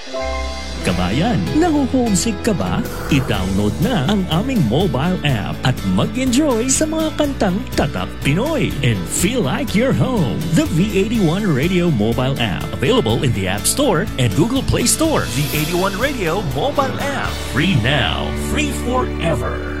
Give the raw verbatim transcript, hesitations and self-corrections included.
Kabayan, naho-homesick ka ba? I-download na ang aming mobile app at mag-enjoy sa mga kantang Tatak Pinoy and feel like you're home. The V eighty-one Radio mobile app, available in the App Store and Google Play Store. V eighty-one Radio mobile app, free now, free forever.